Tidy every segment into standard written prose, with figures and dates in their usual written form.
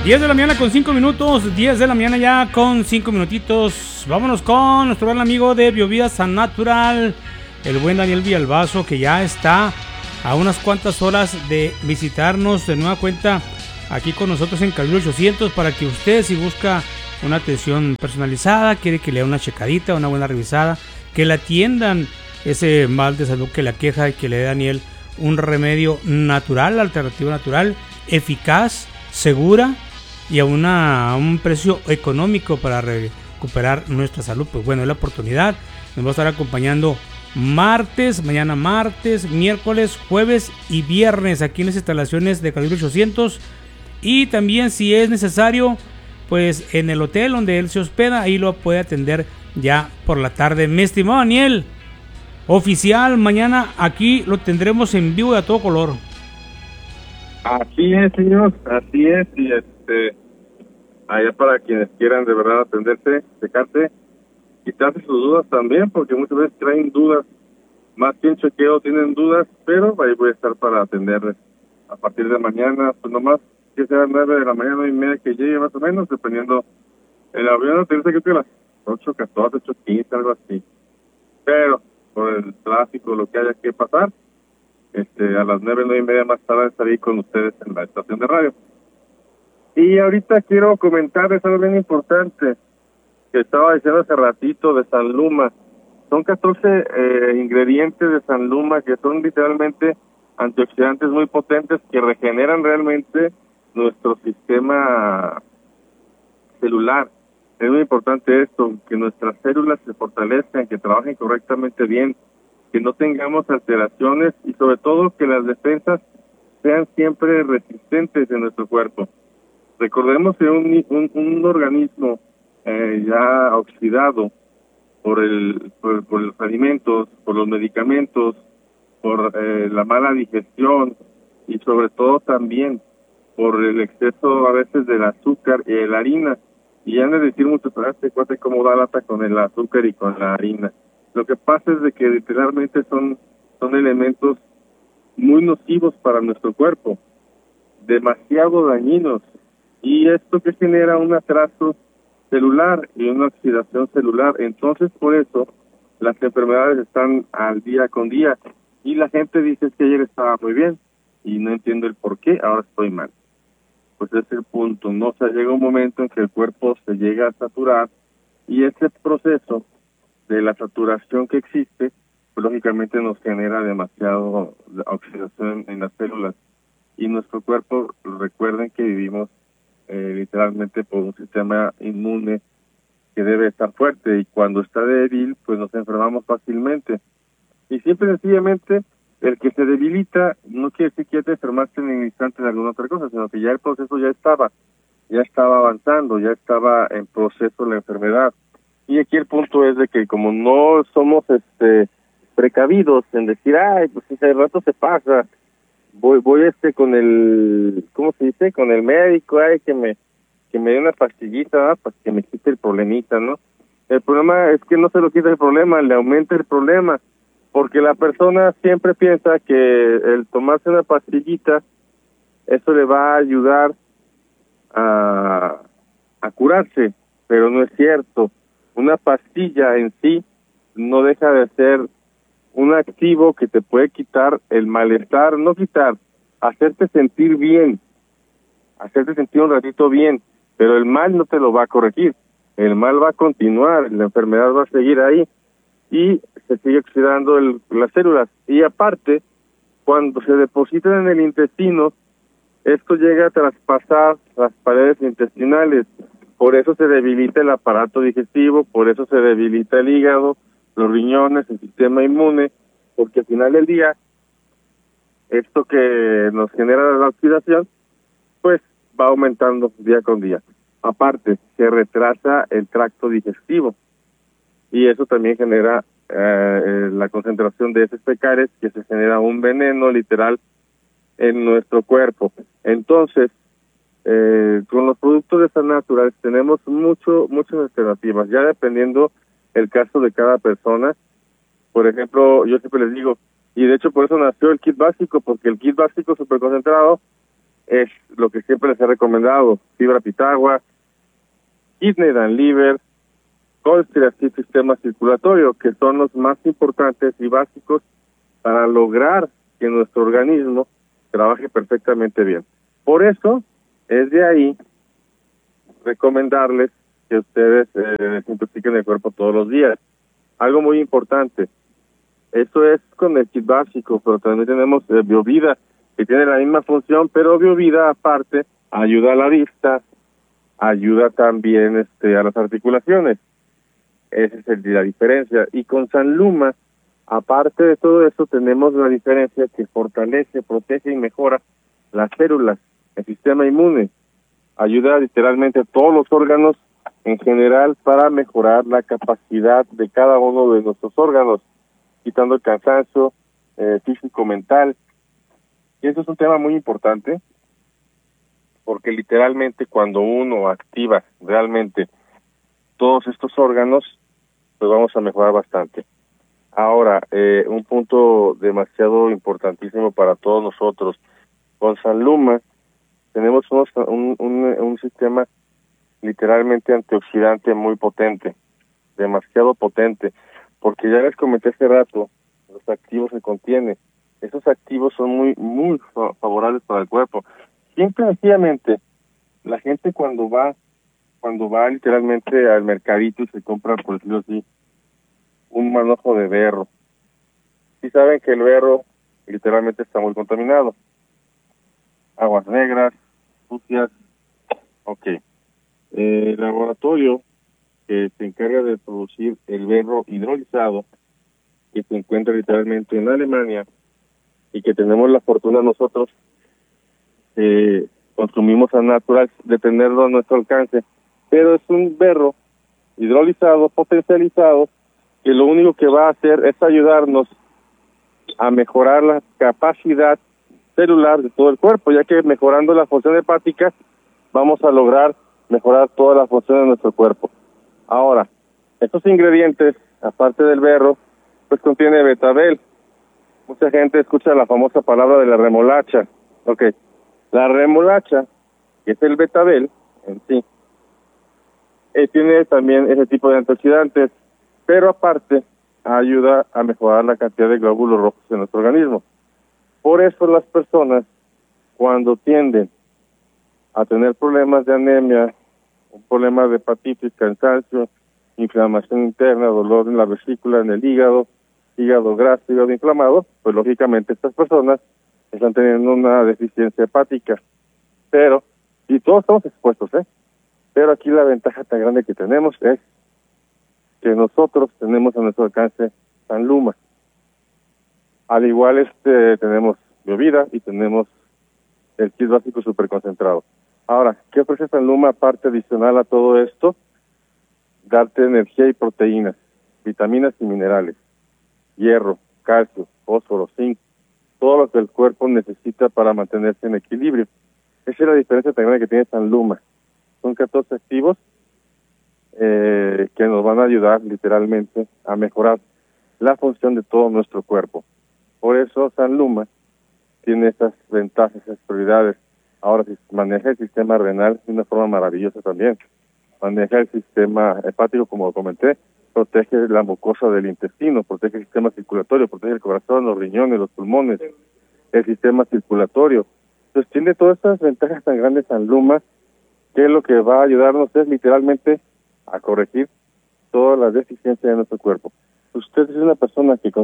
10 de la mañana con 5 minutos, 10 de la mañana ya con 5 minutitos. Vámonos con nuestro gran amigo de Biovida San Natural, el buen Daniel Villalbazo, que ya está a unas cuantas horas de visitarnos de nueva cuenta aquí con nosotros en Cabildo 800, para que usted, si busca una atención personalizada, quiere que le dé una checadita, una buena revisada, que le atiendan ese mal de salud que le aqueja, y que le dé Daniel un remedio natural, alternativa natural, eficaz, segura y a un precio económico para recuperar nuestra salud. Pues bueno, es la oportunidad. Nos va a estar acompañando mañana martes, miércoles, jueves y viernes aquí en las instalaciones de Calibre 800, y también, si es necesario, pues en el hotel donde él se hospeda, ahí lo puede atender ya por la tarde. Mi estimado Daniel, oficial, mañana aquí lo tendremos en vivo y a todo color. Así es, señor, así es, y allá para quienes quieran de verdad atenderse, checarse, quitarse sus dudas también, porque muchas veces traen dudas, más que un chequeo tienen dudas, pero ahí voy a estar para atenderles a partir de mañana, pues nomás que sea 9 de la mañana, 9:30 que llegue más o menos, dependiendo el avión, tengo que a las 8:14, 8:15, algo así, pero por el tráfico, lo que haya que pasar, a las 9, 9:30 más tarde estaré con ustedes en la estación de radio. Y ahorita quiero comentarles algo bien importante que estaba diciendo hace ratito de San Luma. Son 14 ingredientes de San Luma que son literalmente antioxidantes muy potentes que regeneran realmente nuestro sistema celular. Es muy importante esto, que nuestras células se fortalezcan, que trabajen correctamente bien, que no tengamos alteraciones y sobre todo que las defensas sean siempre resistentes en nuestro cuerpo. Recordemos que un organismo ya oxidado por los alimentos, por los medicamentos, por la mala digestión y sobre todo también por el exceso a veces del azúcar y de la harina. Y ya han de decir mucho, pero este cuate cómo da lata con el azúcar y con la harina. Lo que pasa es de que literalmente son elementos muy nocivos para nuestro cuerpo, demasiado dañinos, y esto que genera un atraso celular y una oxidación celular. Entonces, por eso las enfermedades están al día con día, y la gente dice que ayer estaba muy bien y no entiendo el por qué ahora estoy mal. Pues ese es el punto, ¿no? O sea, llega un momento en que el cuerpo se llega a saturar, y ese proceso de la saturación que existe, pues lógicamente nos genera demasiado oxidación en las células, y nuestro cuerpo, recuerden que vivimos literalmente por un sistema inmune que debe estar fuerte, y cuando está débil, pues nos enfermamos fácilmente. Y siempre sencillamente, el que se debilita no quiere decir que ya te enfermaste en el instante de alguna otra cosa, sino que ya el proceso ya estaba avanzando, ya estaba en proceso la enfermedad. Y aquí el punto es de que como no somos precavidos en decir, ay, pues si hace rato se pasa, voy con el, ¿cómo se dice? Con el médico, ay, que me dé una pastillita, ¿no? Pues que me quite el problemita, ¿no? El problema es que no se lo quita el problema, le aumenta el problema, porque la persona siempre piensa que el tomarse una pastillita, eso le va a ayudar a curarse, pero no es cierto. Una pastilla en sí no deja de ser un activo que te puede quitar el malestar, no quitar, hacerte sentir bien, hacerte sentir un ratito bien, pero el mal no te lo va a corregir, el mal va a continuar, la enfermedad va a seguir ahí y se sigue oxidando las células. Y aparte, cuando se depositan en el intestino, esto llega a traspasar las paredes intestinales, por eso se debilita el aparato digestivo, por eso se debilita el hígado, los riñones, el sistema inmune, porque al final del día, esto que nos genera la oxidación, pues va aumentando día con día. Aparte, se retrasa el tracto digestivo, y eso también genera la concentración de heces fecales, que se genera un veneno literal en nuestro cuerpo. Entonces, con los productos de San Natural tenemos muchas alternativas, ya dependiendo el caso de cada persona. Por ejemplo, yo siempre les digo, y de hecho por eso nació el kit básico, porque el kit básico superconcentrado es lo que siempre les he recomendado: fibra pitagua, kidney and liver, colestiración y sistema circulatorio, que son los más importantes y básicos para lograr que nuestro organismo trabaje perfectamente bien. Por eso es de ahí recomendarles que ustedes desintoxiquen el cuerpo todos los días. Algo muy importante, eso es con el kit básico, pero también tenemos Biovida, que tiene la misma función, pero Biovida aparte ayuda a la vista, ayuda también a las articulaciones. Esa es la diferencia. Y con Sanluma, aparte de todo eso, tenemos la diferencia que fortalece, protege y mejora las células, el sistema inmune. Ayuda literalmente a todos los órganos en general para mejorar la capacidad de cada uno de nuestros órganos, quitando el cansancio físico, mental. Y eso es un tema muy importante, porque literalmente cuando uno activa realmente todos estos órganos, pues vamos a mejorar bastante. Ahora, un punto demasiado importantísimo para todos nosotros. Con Sanluma tenemos un sistema literalmente antioxidante muy potente, demasiado potente, porque ya les comenté hace rato los activos que contiene. Esos activos son muy favorables para el cuerpo. Simple y sencillamente, la gente cuando va literalmente al mercadito y se compra, por decirlo así, un manojo de berro, y saben que el berro literalmente está muy contaminado. Aguas negras, sucias. Ok. El laboratorio que se encarga de producir el berro hidrolizado, que se encuentra literalmente en Alemania, y que tenemos la fortuna nosotros, consumimos a Natural, de tenerlo a nuestro alcance, pero es un berro hidrolizado, potencializado, que lo único que va a hacer es ayudarnos a mejorar la capacidad celular de todo el cuerpo, ya que mejorando la función hepática vamos a lograr mejorar toda la función de nuestro cuerpo. Ahora, estos ingredientes, aparte del berro, pues contiene betabel. Mucha gente escucha la famosa palabra de la remolacha. Ok, la remolacha, que es el betabel en sí, tiene también ese tipo de antioxidantes, pero aparte ayuda a mejorar la cantidad de glóbulos rojos en nuestro organismo. Por eso las personas, cuando tienden a tener problemas de anemia, un problema de hepatitis, cansancio, inflamación interna, dolor en la vesícula, en el hígado graso, hígado inflamado, pues lógicamente estas personas están teniendo una deficiencia hepática. Pero, y todos estamos expuestos, pero aquí la ventaja tan grande que tenemos es que nosotros tenemos a nuestro alcance Sanluma. Al igual tenemos Biovida y tenemos el kit básico super concentrado. Ahora, ¿qué ofrece Sanluma aparte adicional a todo esto? Darte energía y proteínas, vitaminas y minerales, hierro, calcio, fósforo, zinc, todo lo que el cuerpo necesita para mantenerse en equilibrio. Esa es la diferencia tan grande que tiene Sanluma. Son 14 activos que nos van a ayudar literalmente a mejorar la función de todo nuestro cuerpo. Por eso Sanluma tiene estas ventajas, esas prioridades. Ahora, si maneja el sistema renal de una forma maravillosa también, maneja el sistema hepático, como comenté, protege la mucosa del intestino, protege el sistema circulatorio, protege el corazón, los riñones, los pulmones, el sistema circulatorio. Entonces tiene todas estas ventajas tan grandes Sanluma, que lo que va a ayudarnos es literalmente a corregir todas las deficiencias de nuestro cuerpo. Usted es una persona que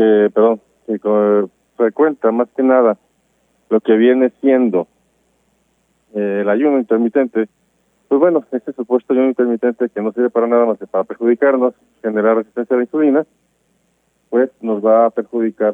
frecuenta más que nada lo que viene siendo el ayuno intermitente. Pues bueno, este supuesto ayuno intermitente, que no sirve para nada más que para perjudicarnos, generar resistencia a la insulina, pues nos va a perjudicar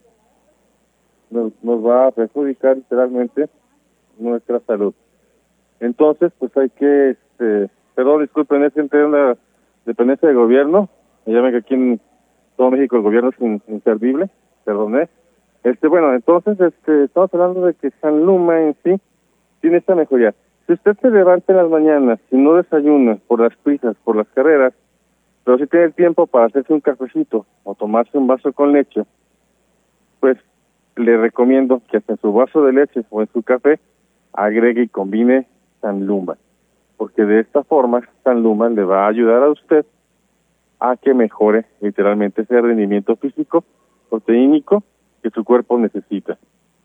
literalmente nuestra salud. Entonces, pues hay que, disculpen, es entre una dependencia del gobierno. Ya ven que aquí en todo México el gobierno es inservible, perdoné. Entonces, estamos hablando de que Sanluma en sí tiene esta mejoría. Si usted se levanta en las mañanas, si no desayuna por las prisas, por las carreras, pero si tiene el tiempo para hacerse un cafecito o tomarse un vaso con leche, pues le recomiendo que hasta en su vaso de leche o en su café agregue y combine Sanluma, porque de esta forma Sanluma le va a ayudar a usted a que mejore literalmente ese rendimiento físico, proteínico que su cuerpo necesita.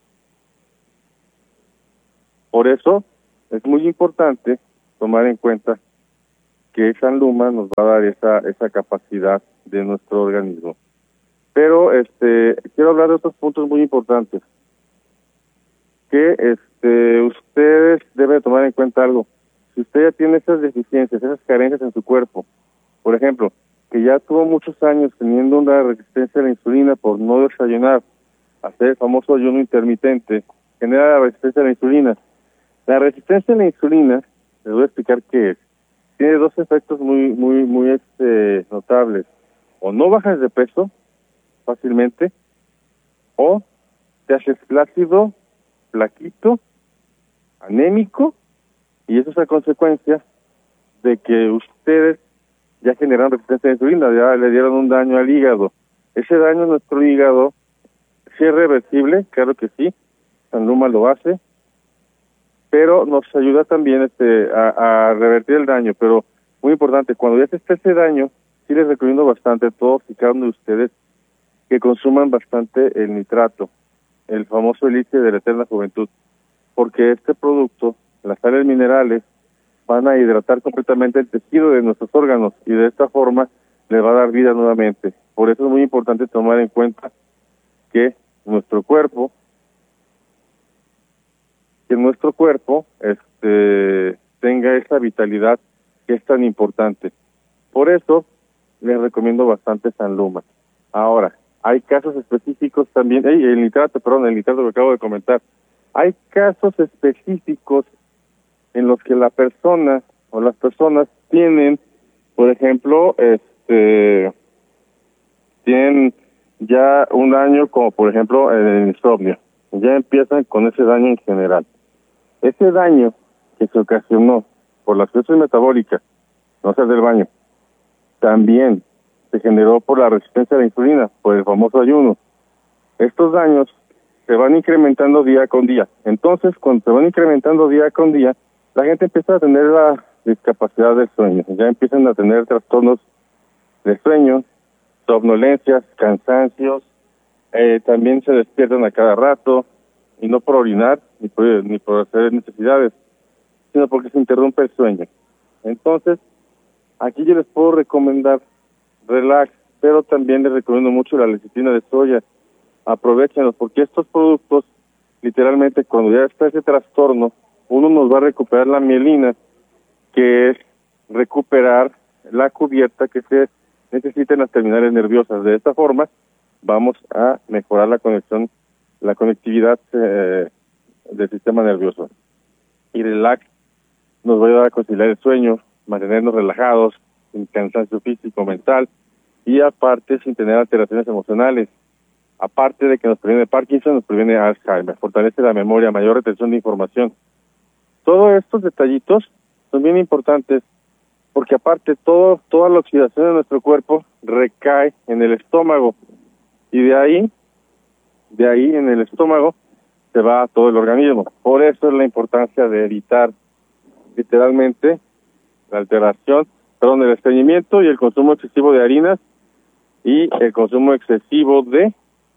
Por eso es muy importante tomar en cuenta que Sanluma nos va a dar esa capacidad de nuestro organismo. Pero quiero hablar de otros puntos muy importantes. Que ustedes deben tomar en cuenta algo. Si usted ya tiene esas deficiencias, esas carencias en su cuerpo, por ejemplo, que ya tuvo muchos años teniendo una resistencia a la insulina por no desayunar, hacer el famoso ayuno intermitente, genera la resistencia a la insulina. La resistencia a la insulina, les voy a explicar qué es. Tiene dos efectos muy notables. O no bajas de peso fácilmente, o te haces flácido, flaquito, anémico, y eso es a consecuencia de que ustedes ya generaron resistencia a la insulina, ya le dieron un daño al hígado. Ese daño en nuestro hígado, sí es reversible, claro que sí, Sanluma lo hace, pero nos ayuda también a revertir el daño. Pero muy importante, cuando ya se esté ese daño, sí les recomiendo bastante a todos y cada uno de ustedes que consuman bastante el nitrato, el famoso elixir de la eterna juventud, porque este producto, las sales minerales, van a hidratar completamente el tejido de nuestros órganos y de esta forma le va a dar vida nuevamente. Por eso es muy importante tomar en cuenta que nuestro cuerpo tenga esa vitalidad que es tan importante. Por eso les recomiendo bastante Sanluma. Ahora, hay casos específicos también, el nitrato que acabo de comentar. Hay casos específicos en los que la persona o las personas tienen, por ejemplo, tienen ya un daño, como por ejemplo el insomnio. Ya empiezan con ese daño en general. Ese daño que se ocasionó por la crisis metabólica, no hacer del baño, también se generó por la resistencia a la insulina, por el famoso ayuno. Estos daños se van incrementando día con día. Entonces, cuando se van incrementando día con día, la gente empieza a tener la discapacidad del sueño. Ya empiezan a tener trastornos de sueño, somnolencias, cansancios, también se despiertan a cada rato, y no por orinar, ni por hacer necesidades, sino porque se interrumpe el sueño. Entonces, aquí yo les puedo recomendar Relax, pero también les recomiendo mucho la lecitina de soya. Aprovéchenlos, porque estos productos, literalmente, cuando ya está ese trastorno, uno nos va a recuperar la mielina, que es recuperar la cubierta que se necesita en las terminales nerviosas. De esta forma, vamos a mejorar la conectividad del sistema nervioso. Y Relax nos va a ayudar a conciliar el sueño, mantenernos relajados, sin cansancio físico, mental, y aparte sin tener alteraciones emocionales. Aparte de que nos previene Parkinson, nos previene Alzheimer, fortalece la memoria, mayor retención de información. Todos estos detallitos son bien importantes, porque aparte toda la oxidación de nuestro cuerpo recae en el estómago, y de ahí en el estómago se va a todo el organismo. Por eso es la importancia de evitar literalmente el estreñimiento y el consumo excesivo de harinas y el consumo excesivo de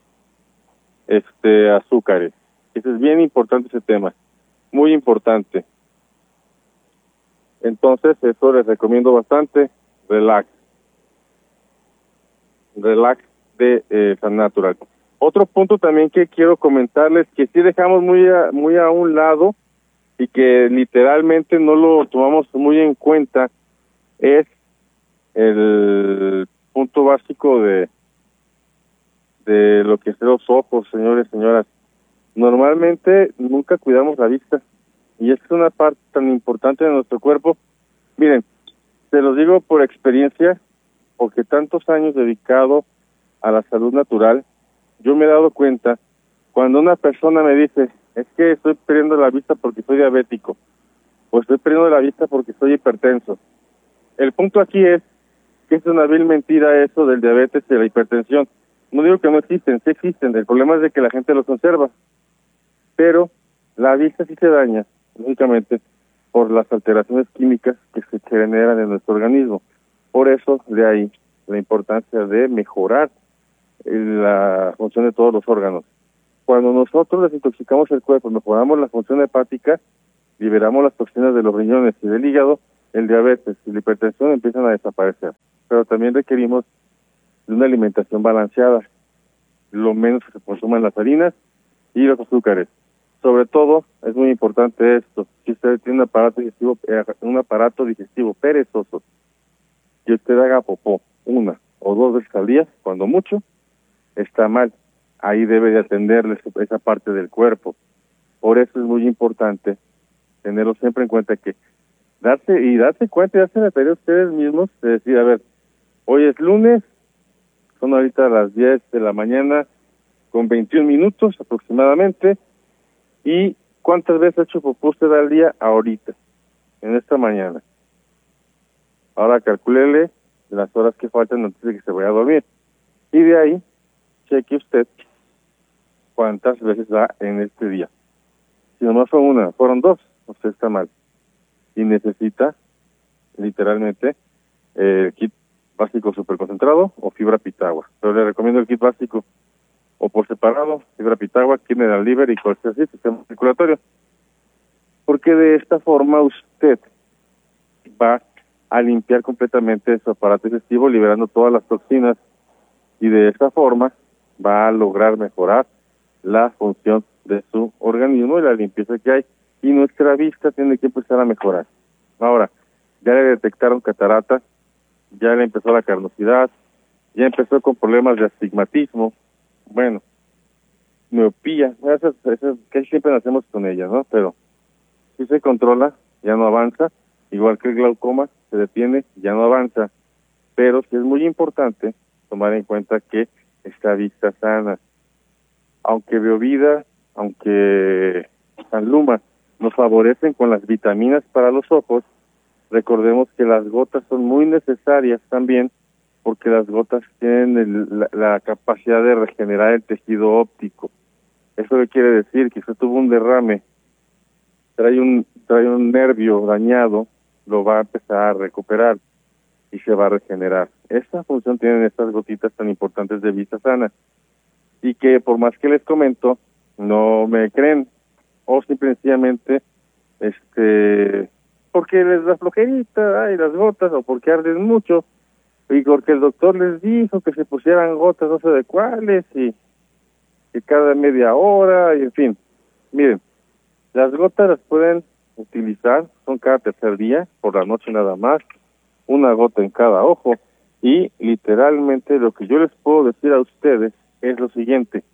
azúcares. Eso es bien importante, ese tema, muy importante. Entonces, eso les recomiendo bastante. Relax de Sannatural. Otro punto también que quiero comentarles, que sí dejamos muy a un lado y que literalmente no lo tomamos muy en cuenta, es el punto básico de lo que son los ojos, señores, señoras. Normalmente nunca cuidamos la vista, y es una parte tan importante de nuestro cuerpo. Miren, se los digo por experiencia, porque tantos años dedicado a la salud natural, yo me he dado cuenta, cuando una persona me dice, es que estoy perdiendo la vista porque soy diabético, o estoy perdiendo la vista porque soy hipertenso. El punto aquí es que es una vil mentira eso del diabetes y la hipertensión. No digo que no existen, sí existen. El problema es de que la gente los conserva. Pero la vista sí se daña lógicamente por las alteraciones químicas que se generan en nuestro organismo. Por eso, de ahí la importancia de mejorar la función de todos los órganos. Cuando nosotros desintoxicamos el cuerpo, mejoramos la función hepática, liberamos las toxinas de los riñones y del hígado, el diabetes y la hipertensión empiezan a desaparecer. Pero también requerimos de una alimentación balanceada, lo menos que se consuman las harinas y los azúcares. Sobre todo, es muy importante esto, si usted tiene un aparato digestivo perezoso, que usted haga popó 1 o 2 veces al día, cuando mucho, está mal. Ahí debe de atenderle esa parte del cuerpo. Por eso es muy importante tenerlo siempre en cuenta, que darse cuenta y darse la tarea ustedes mismos de decir, a ver, hoy es lunes, son ahorita las 10 de la mañana con 21 minutos aproximadamente, y ¿cuántas veces ha hecho popó usted al día ahorita, en esta mañana? Ahora calcúlele las horas que faltan antes de que se vaya a dormir, y de ahí cheque usted cuántas veces va en este día. Si nomás fue 1, fueron 2, usted está mal y necesita literalmente el kit básico superconcentrado o fibra pitagua. Pero le recomiendo el kit básico o por separado, fibra pitagua, Kidney Liver y Colchicine, sistema circulatorio, porque de esta forma usted va a limpiar completamente su aparato digestivo, liberando todas las toxinas, y de esta forma va a lograr mejorar la función de su organismo y la limpieza que hay, y nuestra vista tiene que empezar a mejorar. Ahora, ya le detectaron catarata, ya le empezó la carnosidad, ya empezó con problemas de astigmatismo, bueno, miopía, esas que siempre nacemos con ellas, ¿no? Pero si se controla, ya no avanza, igual que el glaucoma, se detiene, ya no avanza, pero sí es muy importante tomar en cuenta que esta vista sana, aunque Biovida, aunque Sanluma nos favorecen con las vitaminas para los ojos, recordemos que las gotas son muy necesarias también, porque las gotas tienen la capacidad de regenerar el tejido óptico. ¿Eso qué quiere decir? Que usted tuvo un derrame, trae un nervio dañado, lo va a empezar a recuperar y se va a regenerar. Esta función tienen estas gotitas tan importantes de vista sana, y que por más que les comento, no me creen, o simplemente porque les da flojerita, ay, las gotas, o porque arden mucho, y porque el doctor les dijo que se pusieran gotas no sé de cuáles, y que cada media hora, y en fin. Miren, las gotas las pueden utilizar, son cada tercer día, por la noche nada más, 1 gota en cada ojo, y literalmente lo que yo les puedo decir a ustedes es lo siguiente,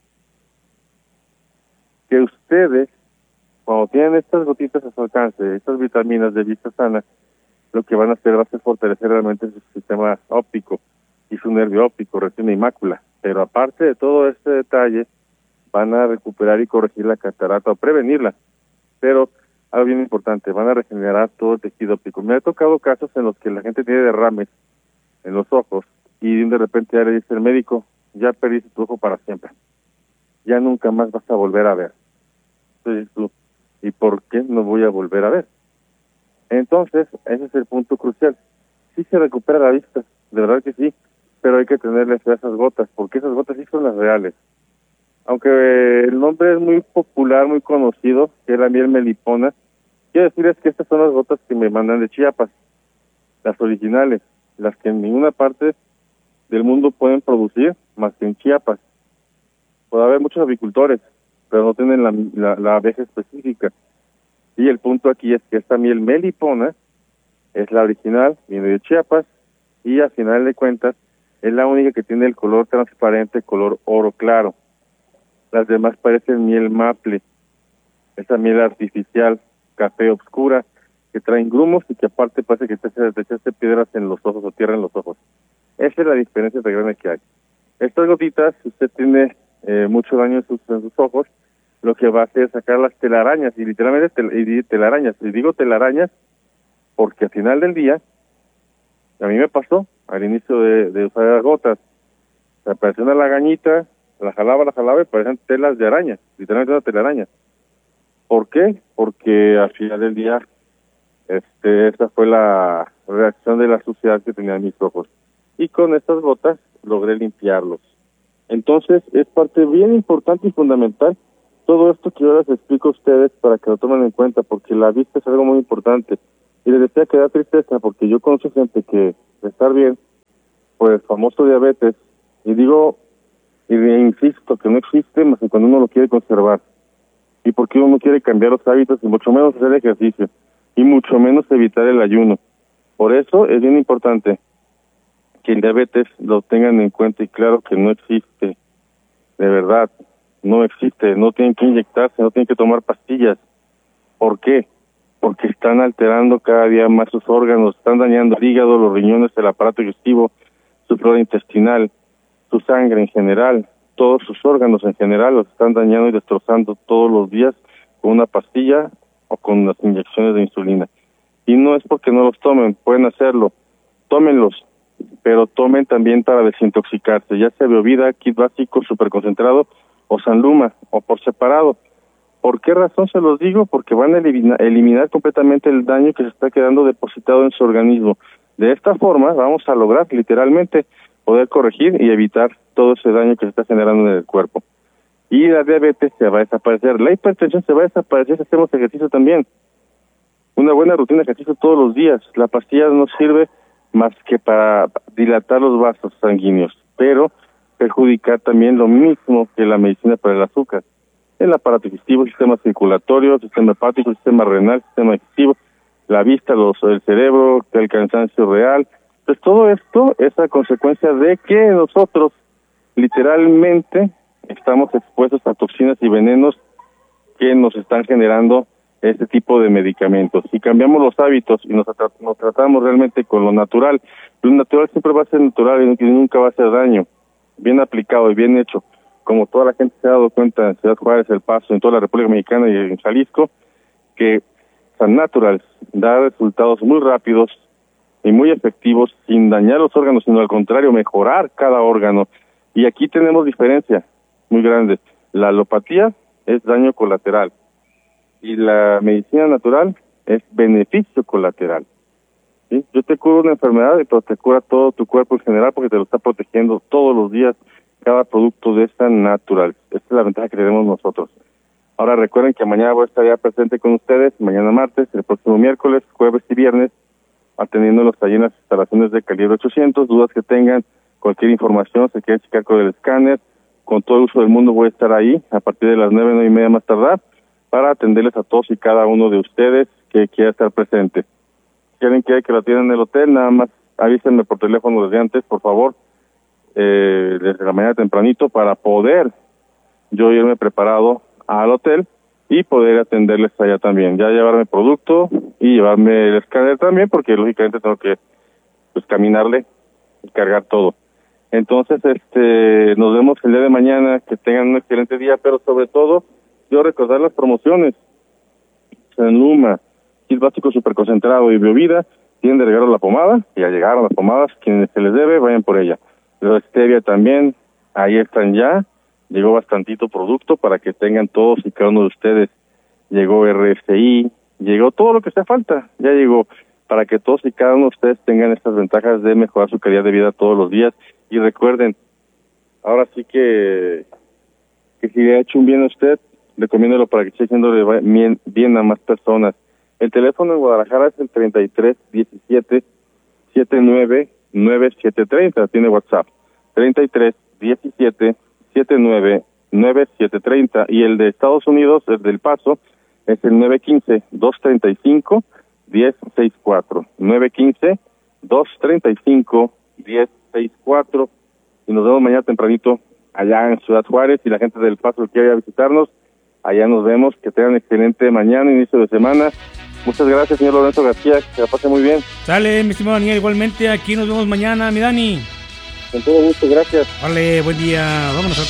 que ustedes, cuando tienen estas gotitas a su alcance, estas vitaminas de vista sana, lo que van a hacer va a ser fortalecer realmente su sistema óptico y su nervio óptico, retina y mácula. Pero aparte de todo este detalle, van a recuperar y corregir la catarata o prevenirla. Pero algo bien importante, van a regenerar todo el tejido óptico. Me ha tocado casos en los que la gente tiene derrames en los ojos y de repente ya le dice el médico, ya perdiste tu ojo para siempre, ya nunca más vas a volver a ver. Entonces tú, ¿y por qué no voy a volver a ver? Entonces, ese es el punto crucial. Sí se recupera la vista, de verdad que sí, pero hay que tenerle fe a esas gotas, porque esas gotas sí son las reales. Aunque el nombre es muy popular, muy conocido, que es la miel melipona, quiero decirles que estas son las gotas que me mandan de Chiapas, las originales, las que en ninguna parte del mundo pueden producir más que en Chiapas. Puede haber muchos avicultores, pero no tienen la abeja específica. Y el punto aquí es que esta miel melipona es la original, viene de Chiapas, y al final de cuentas es la única que tiene el color transparente, color oro claro. Las demás parecen miel maple, esa miel artificial, café oscura, que traen grumos y que aparte parece que te echaste piedras en los ojos o tierra en los ojos. Esa es la diferencia tan grande que hay. Estas gotitas, si usted tiene mucho daño en sus ojos, lo que va a hacer es sacar las telarañas, y literalmente telarañas. Y digo telarañas porque al final del día, a mí me pasó, al inicio de usar las gotas, se apareció una lagañita, la jalaba y parecían telas de araña, literalmente una telaraña. ¿Por qué? Porque al final del día, esta fue la reacción de la suciedad que tenía en mis ojos. Y con estas gotas logré limpiarlos. Entonces, es parte bien importante y fundamental todo esto que yo les explico a ustedes para que lo tomen en cuenta, porque la vista es algo muy importante. Y les decía que da tristeza, porque yo conozco gente que, de estar bien, pues famoso diabetes, y digo, y insisto, que no existe más que cuando uno lo quiere conservar. Y porque uno no quiere cambiar los hábitos, y mucho menos hacer ejercicio, y mucho menos evitar el ayuno. Por eso es bien importante que el diabetes lo tengan en cuenta, y claro que no existe, de verdad, no existe, no tienen que inyectarse, no tienen que tomar pastillas. ¿Por qué? Porque están alterando cada día más sus órganos, están dañando el hígado, los riñones, el aparato digestivo, su flora intestinal, su sangre en general, todos sus órganos en general los están dañando y destrozando todos los días con una pastilla o con las inyecciones de insulina. Y no es porque no los tomen, pueden hacerlo, tómenlos, pero tomen también para desintoxicarse, ya sea Biovida, kit básico, superconcentrado o Sanluma, o por separado. ¿Por qué razón se los digo? Porque van a eliminar completamente el daño que se está quedando depositado en su organismo. De esta forma vamos a lograr literalmente poder corregir y evitar todo ese daño que se está generando en el cuerpo. Y la diabetes se va a desaparecer, la hipertensión se va a desaparecer si hacemos ejercicio también. Una buena rutina de ejercicio todos los días. La pastilla no sirve más que para dilatar los vasos sanguíneos, pero perjudicar también lo mismo que la medicina para el azúcar. El aparato digestivo, el sistema circulatorio, el sistema hepático, el sistema renal, el sistema digestivo, la vista, el cerebro, el cansancio real. Pues todo esto es a consecuencia de que nosotros literalmente estamos expuestos a toxinas y venenos que nos están generando este tipo de medicamentos. Si cambiamos los hábitos y nos tratamos realmente con lo natural siempre va a ser natural y nunca va a hacer daño. Bien aplicado y bien hecho, como toda la gente se ha dado cuenta en Ciudad Juárez, El Paso, en toda la República Mexicana y en Jalisco, que San Natural da resultados muy rápidos y muy efectivos, sin dañar los órganos, sino al contrario, mejorar cada órgano. Y aquí tenemos diferencia muy grande. La alopatía es daño colateral y la medicina natural es beneficio colateral. ¿Sí? Yo te curo una enfermedad, pero te cura todo tu cuerpo en general porque te lo está protegiendo todos los días cada producto de San Natural. Esta es la ventaja que tenemos nosotros. Ahora recuerden que mañana voy a estar ya presente con ustedes, mañana martes, el próximo miércoles, jueves y viernes, atendiéndolos allí en las instalaciones de Calibre 800. Dudas que tengan, cualquier información, se quieren checar con el escáner, con todo el uso del mundo voy a estar ahí a partir de las 9:30 más tardar, para atenderles a todos y cada uno de ustedes que quiera estar presente. Si alguien quiere que lo atiendan en el hotel, nada más avísenme por teléfono desde antes, por favor, desde la mañana tempranito, para poder yo irme preparado al hotel y poder atenderles allá también. Ya llevarme producto y llevarme el escáner también, porque lógicamente tengo que caminarle y cargar todo. Entonces, nos vemos el día de mañana, que tengan un excelente día, pero sobre todo, yo recordar las promociones. Sanluma, kit básico superconcentrado y Biovida tienen de regalo la pomada, y ya llegaron las pomadas, quienes se les debe, vayan por ella. Los stevia también, ahí están ya, llegó bastantito producto para que tengan todos y cada uno de ustedes. Llegó RFI, llegó todo lo que hace falta, ya llegó, para que todos y cada uno de ustedes tengan estas ventajas de mejorar su calidad de vida todos los días. Y recuerden, ahora sí que si le ha hecho un bien a usted, recomiéndolo para que esté haciéndole bien a más personas. El teléfono en Guadalajara es el 33-17-79-9730, tiene WhatsApp, 33-17-79-9730, y el de Estados Unidos, el del Paso, es el 915-235-1064, 915-235-1064, y nos vemos mañana tempranito allá en Ciudad Juárez. Si la gente del Paso quiere visitarnos, allá nos vemos. Que tengan excelente mañana, inicio de semana. Muchas gracias, señor Lorenzo García, que la pase muy bien. Sale, mi estimado Daniel, igualmente, aquí nos vemos mañana, mi Dani. Con todo gusto, gracias. Vale, buen día, vámonos a